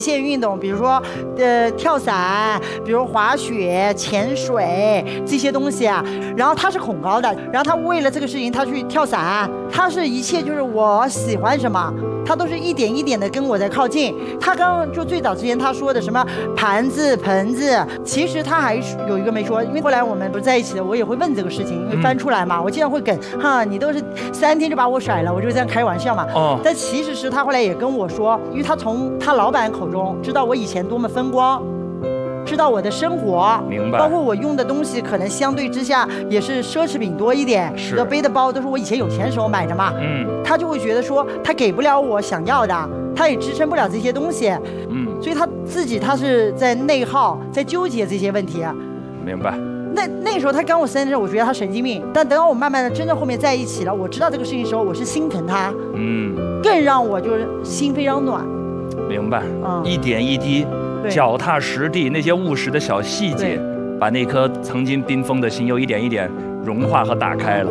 线运动，比如说跳伞，比如滑雪、潜水这些东西啊。然后他是恐高的，然后他为了这个事情他去跳伞，他是一切就是我喜欢什么，他都是一点一点的跟我在靠近。他刚刚就最早之前他说的什么盘子、盆子，其实他还有一个没说，因为后来我们不是在一起的，我也会问这个事情，因为翻出来嘛，我经常会梗哈，你都是3天就把我甩了，我就这样开玩笑嘛。但其实是他后来也跟我说，因为他从他老板口中知道我以前多么风光，知道我的生活， 明白， 包括我用的东西可能相对之下也是奢侈品多一点， 是背的包都是我以前有钱时候买的嘛。他就会觉得说他给不了我想要的，他也支撑不了这些东西。所以他自己他是在内耗，在纠结这些问题。 明白。 那时候他刚我生日，我觉得他神经病。但等到我慢慢的真正后面在一起了，我知道这个事情的时候，我是心疼他。更让我就是心非常暖。 明白。一点一滴，脚踏实地，那些务实的小细节，把那颗曾经冰封的心又一点一点融化和打开了。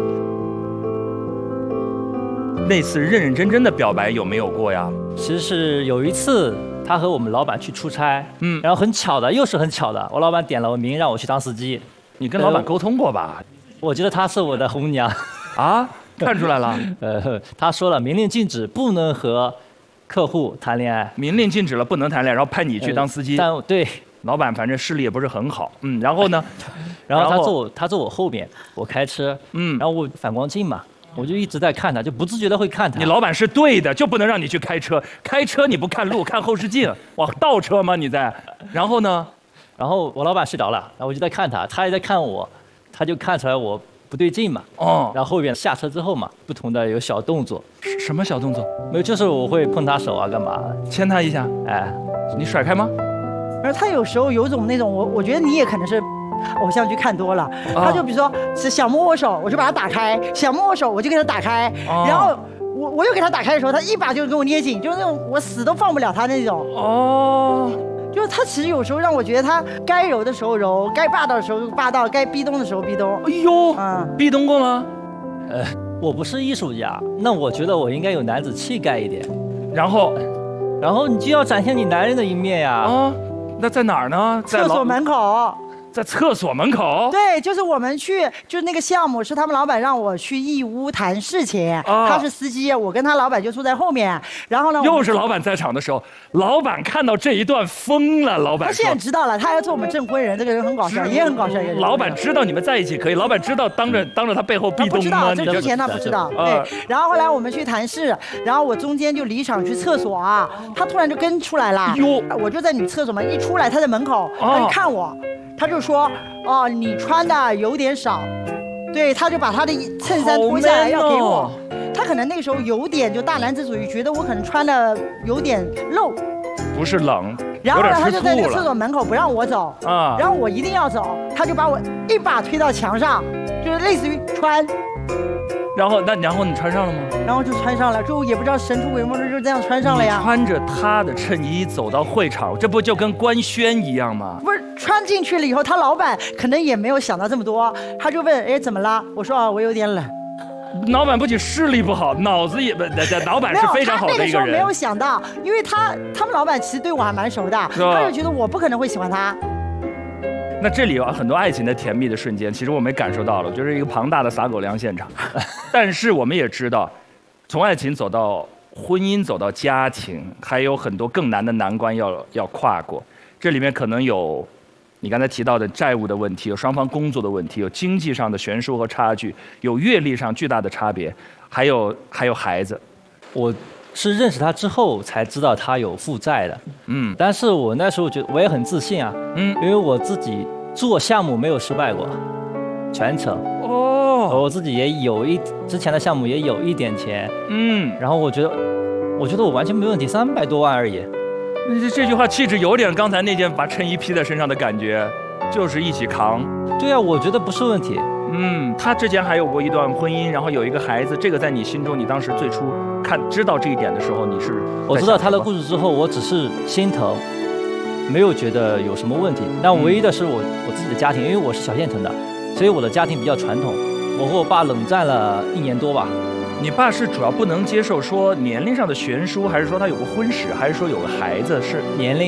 那次认认真真的表白有没有过呀？ 其实是有一次，他和我们老板去出差，然后很巧的，又是很巧的，我老板点了我名让我去当司机。 你跟老板沟通过吧？ 我觉得他是我的红娘。 啊，看出来了。 他说了，明令禁止不能和客户谈恋爱， 明令禁止了不能谈恋爱，然后派你去当司机。 但对， 老板反正视力也不是很好。然后呢？ 然后他坐我后边，我开车，然后我反光镜嘛。我就一直在看他，就不自觉的会看他。 你老板是对的，就不能让你去开车。开车你不看路，看后视镜，哇，倒车吗？你在？然后呢？ 然后我老板睡着了，然后我就在看他，他也在看我，他就看出来我不对劲嘛。然后后边下车之后嘛，不同的有小动作。 什么小动作？ 没有，就是我会碰他手啊，干嘛？ 牵他一下。你甩开吗？ 而他有时候有种那种，我觉得你也可能是。偶像剧看多了，他就比如说是想摸我手，我就把它打开；想摸我手，我就给他打开。然后我又给他打开的时候，他一把就给我捏紧，就是那种我死都放不了他那种。就是他其实有时候让我觉得他该柔的时候柔，该霸道的时候霸道，该逼咚的时候逼咚。 哎呦，逼咚过吗？ 我不是艺术家，那我觉得我应该有男子气概一点。 然后你就要展现你男人的一面呀。 那在哪儿呢？ 厕所门口。 在厕所门口？ 对，就是我们去，就是那个项目是他们老板让我去义乌谈事情，他是司机，我跟他老板就坐在后面，然后呢， 又是老板在场的时候，老板看到这一段疯了，老板他现在知道了，他要做我们证婚人，这个人很搞笑，也很搞笑。 老板知道你们在一起可以，老板知道当着他背后壁咚吗？ 不知道，这之前他不知道。对，然后后来我们去谈事，然后我中间就离场去厕所啊，他突然就跟出来了，我就在女厕所嘛，一出来他在门口，他就看我。他就说，你穿的有点少，对，他就把他的衬衫脱下来要给我。他可能那个时候有点就大男子主义，觉得我可能穿的有点露， 不是冷。 然后呢，他就在那个厕所门口不让我走然后我一定要走，他就把我一把推到墙上，就是类似于穿。 然后你穿上了吗？ 然后就穿上了，就也不知道神出鬼没就这样穿上了呀。 你穿着他的衬衣走到会场，这不就跟官宣一样吗？ 不是，穿进去了以后，他老板可能也没有想到这么多，他就问，怎么了？我说我有点冷。 老板不仅视力不好，脑子也老板是非常好的一个人。他那个时候没有想到，因为他们老板其实对我还蛮熟的，他就觉得我不可能会喜欢他。 那这里有很多爱情的甜蜜的瞬间，其实我们也感受到了，就是一个庞大的撒狗粮现场。但是我们也知道，从爱情走到婚姻，走到家庭，还有很多更难的难关要跨过。这里面可能有你刚才提到的债务的问题，有双方工作的问题，有经济上的悬殊和差距，有阅历上巨大的差别，还有孩子。 我是认识他之后才知道他有负债的，但是我那时候觉得我也很自信啊，因为我自己做项目没有失败过，全程，我自己也有之前的项目也有一点钱，然后我觉得我完全没问题，300多万而已。 这句话气质有点刚才那件把衬衣披在身上的感觉，就是一起扛。 对啊，我觉得不是问题。 他之前还有过一段婚姻，然后有一个孩子，这个在你心中，你当时最初知道这一点的时候， 我知道他的故事之后，我只是心疼，没有觉得有什么问题。但唯一的是我自己的家庭，因为我是小县城的，所以我的家庭比较传统。我和我爸冷战了1年多吧。 你爸是主要不能接受说年龄上的悬殊，还是说他有个婚史，还是说有个孩子？是年龄。